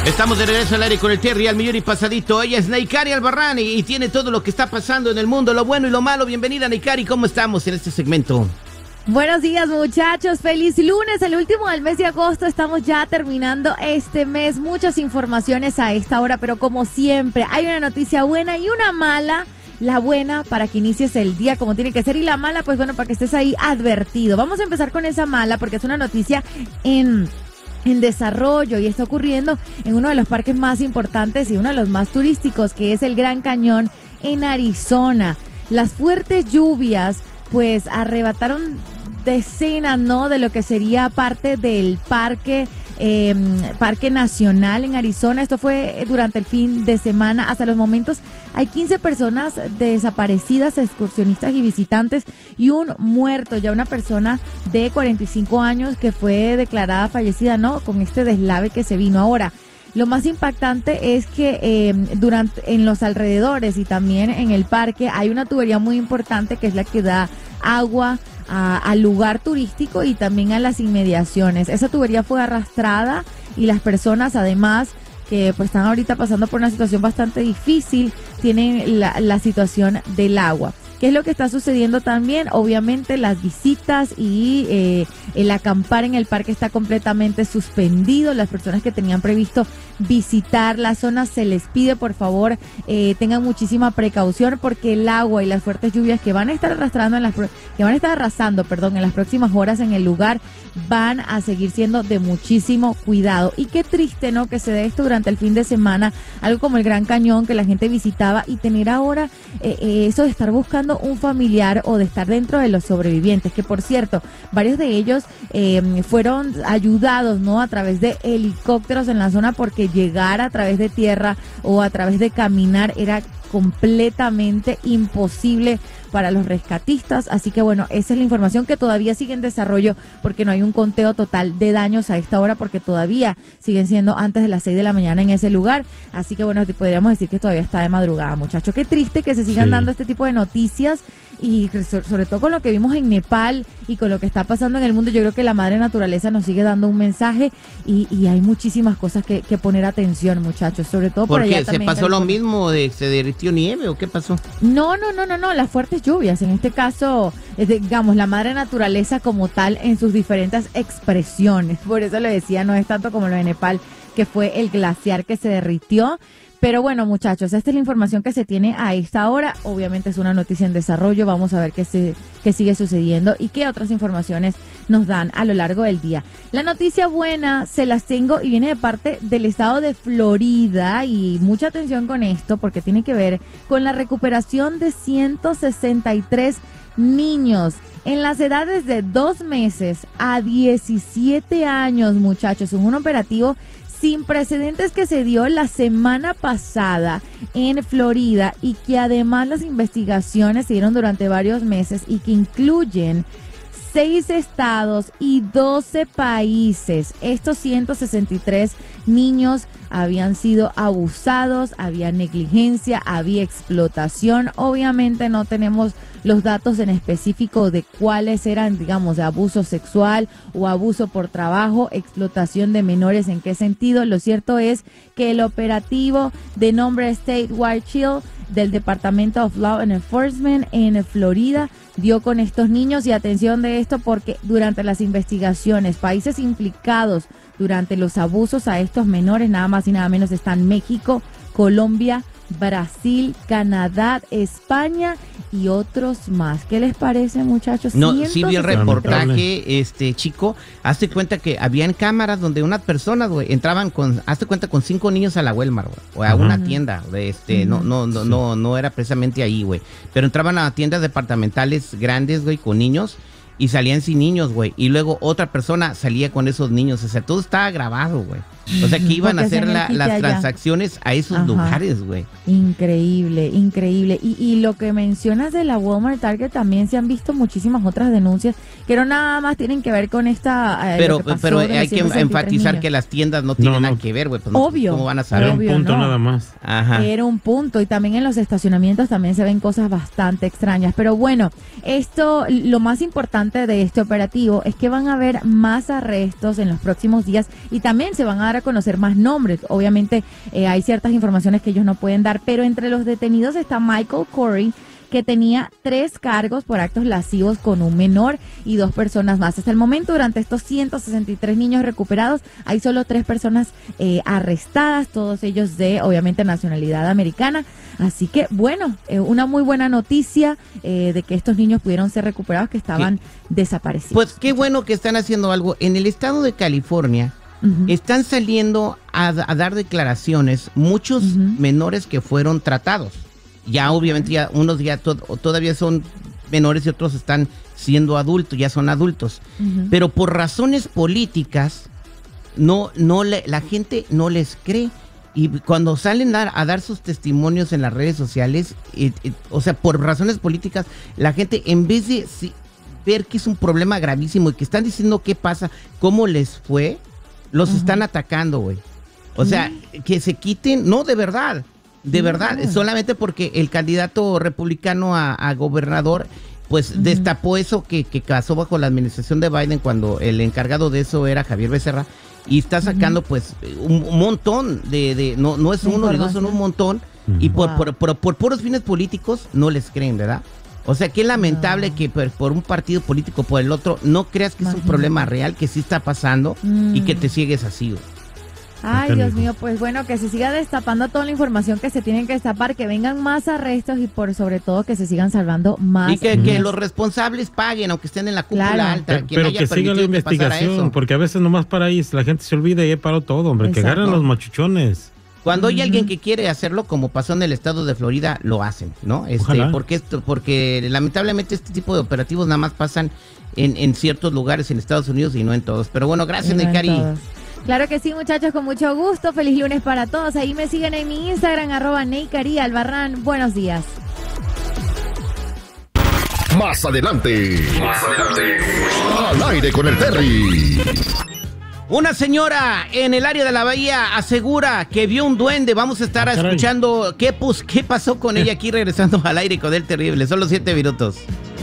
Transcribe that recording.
Estamos de regreso al aire con el Terry al millón y pasadito. Ella es Neikari Albarrán y tiene todo lo que está pasando en el mundo, lo bueno y lo malo. Bienvenida, Neikari. ¿Cómo estamos en este segmento? Buenos días, muchachos. Feliz lunes, el último del mes de agosto. Estamos ya terminando este mes. Muchas informaciones a esta hora, pero como siempre, hay una noticia buena y una mala. La buena para que inicies el día como tiene que ser y la mala, pues bueno, para que estés ahí advertido. Vamos a empezar con esa mala porque es una noticia en desarrollo y está ocurriendo en uno de los parques más importantes y uno de los más turísticos, que es el Gran Cañón en Arizona. Las fuertes lluvias pues arrebataron decenas, ¿no?, de lo que sería parte del parque nacional en Arizona. Esto fue durante el fin de semana. Hasta los momentos hay 15 personas desaparecidas, excursionistas y visitantes, y un muerto, ya una persona de 45 años que fue declarada fallecida, ¿no?, con este deslave que se vino. Ahora, lo más impactante es que en los alrededores y también en el parque hay una tubería muy importante que es la que da agua al lugar turístico y también a las inmediaciones. Esa tubería fue arrastrada y las personas, además, que pues están ahorita pasando por una situación bastante difícil, tienen la situación del agua. ¿Qué es lo que está sucediendo también? Obviamente las visitas y el acampar en el parque está completamente suspendido. Las personas que tenían previsto visitar la zona, se les pide por favor tengan muchísima precaución, porque el agua y las fuertes lluvias que van a estar arrasando en las próximas horas en el lugar van a seguir siendo de muchísimo cuidado. Y qué triste, ¿no?, que se dé esto durante el fin de semana, algo como el Gran Cañón que la gente visitaba, y tener ahora eso de estar buscando un familiar o de estar dentro de los sobrevivientes, que por cierto, varios de ellos fueron ayudados, ¿no?, a través de helicópteros en la zona, porque llegar a través de tierra o a través de caminar era completamente imposible para los rescatistas. Así que bueno, esa es la información que todavía sigue en desarrollo, porque no hay un conteo total de daños a esta hora, porque todavía siguen siendo antes de las 6 de la mañana en ese lugar. Así que bueno, podríamos decir que todavía está de madrugada, muchachos. Qué triste que se sigan dando este tipo de noticias, y sobre todo con lo que vimos en Nepal y con lo que está pasando en el mundo. Yo creo que la madre naturaleza nos sigue dando un mensaje, y hay muchísimas cosas que poner atención, muchachos, sobre todo por allá. ¿Porque se pasó lo mismo, se derritió nieve o qué pasó? No, las fuertes lluvias, en este caso, digamos, la madre naturaleza como tal en sus diferentes expresiones. Por eso lo decía, no es tanto como lo de Nepal, que fue el glaciar que se derritió. Pero bueno, muchachos, esta es la información que se tiene a esta hora. Obviamente es una noticia en desarrollo. Vamos a ver qué sigue sucediendo y qué otras informaciones nos dan a lo largo del día. La noticia buena se las tengo y viene de parte del estado de Florida, y mucha atención con esto porque tiene que ver con la recuperación de 163 niños en las edades de 2 meses a 17 años, muchachos. Un operativo sin precedentes que se dio la semana pasada en Florida, y que además las investigaciones se dieron durante varios meses y que incluyen 6 estados y 12 países. Estos 163 niños habían sido abusados, había negligencia, había explotación. Obviamente no tenemos los datos en específico de cuáles eran, digamos, de abuso sexual o abuso por trabajo, explotación de menores, en qué sentido. Lo cierto es que el operativo de nombre Statewide Chill del Departamento of Law and Enforcement en Florida dio con estos niños. Y atención de esto, porque durante las investigaciones, países implicados durante los abusos a estos menores, nada más y nada menos, están México, Colombia, Brasil, Canadá, España y otros más. ¿Qué les parece, muchachos? No, sí vi el reportaje, chico. Hazte cuenta que habían cámaras donde unas personas, güey, entraban hazte cuenta, con 5 niños a la Walmart, güey, o a una tienda, no era precisamente ahí, güey, pero entraban a tiendas departamentales grandes, güey, con niños, y salían sin niños, güey, y luego otra persona salía con esos niños. O sea, todo estaba grabado, güey. O sea, que iban a hacer las transacciones a esos lugares, güey. Increíble, increíble. Y lo que mencionas de la Walmart Target, también se han visto muchísimas otras denuncias que no nada más tienen que ver con esta... pero hay que enfatizar que las tiendas no tienen nada que ver, güey. Pues obvio. ¿Cómo van a saber? Era un punto nada más. Ajá. Era un punto. Y también en los estacionamientos también se ven cosas bastante extrañas. Pero bueno, lo más importante de este operativo es que van a haber más arrestos en los próximos días, y también se van a dar dar a conocer más nombres. Obviamente hay ciertas informaciones que ellos no pueden dar, pero entre los detenidos está Michael Corey, que tenía 3 cargos por actos lascivos con un menor y 2 personas más. Hasta el momento, durante estos 163 niños recuperados, hay solo 3 personas arrestadas, todos ellos de, obviamente, nacionalidad americana. Así que, bueno, una muy buena noticia de que estos niños pudieron ser recuperados que estaban desaparecidos. Pues qué bueno que están haciendo algo. En el estado de California están saliendo a dar declaraciones muchos menores que fueron tratados. Ya obviamente ya unos ya todavía son menores y otros están siendo adultos, ya son adultos. Pero por razones políticas la gente no les cree. Y cuando salen a dar sus testimonios en las redes sociales, o sea, por razones políticas, la gente en vez de ver que es un problema gravísimo y que están diciendo qué pasa, cómo les fue, los están atacando, güey. O sea, que se quiten, no, de verdad, solamente porque el candidato republicano a gobernador, pues destapó eso que pasó bajo la administración de Biden cuando el encargado de eso era Javier Becerra, y está sacando pues un montón no es uno ni dos, son un montón, y por puros fines políticos no les creen, ¿verdad? O sea, qué lamentable que por un partido político por el otro no creas que es un problema real, que sí está pasando y que te ciegues así, güey. Ay, Dios mío, pues bueno, que se siga destapando toda la información que se tienen que destapar, que vengan más arrestos y por sobre todo que se sigan salvando más. Y que los responsables paguen, aunque estén en la cúpula alta. Pero que siga la investigación, porque a veces nomás para ahí la gente se olvida y ya paró todo, hombre. Exacto. Que agarren los machuchones. Cuando hay alguien que quiere hacerlo, como pasó en el estado de Florida, lo hacen, ¿no? Porque lamentablemente este tipo de operativos nada más pasan en ciertos lugares en Estados Unidos y no en todos. Pero bueno, gracias, Neikari. Claro que sí, muchachos, con mucho gusto. Feliz lunes para todos. Ahí me siguen en mi Instagram, @Neikari_Albarrán. Buenos días. Más adelante. Al aire con el Terry. Una señora en el área de la bahía asegura que vio un duende. Vamos a estar escuchando qué pasó con ella aquí regresando al aire con el terrible. Son los 7 minutos.